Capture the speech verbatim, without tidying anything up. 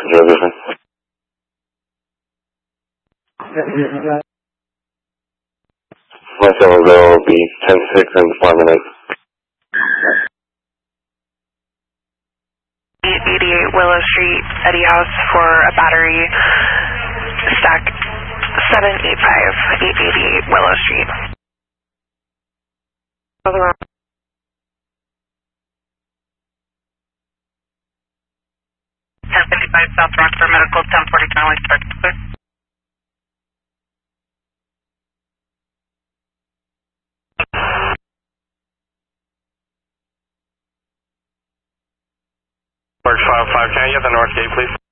passenger of this one. Myself will be ten six and Department eight. eight eighty-eight Willow Street, Eddie House for a battery stack seven eight five, eight eighty-eight Willow Street. ten fifty-five South Rockford Medical, ten forty Connolly, start to clear. March five five, can I get the north gate, please?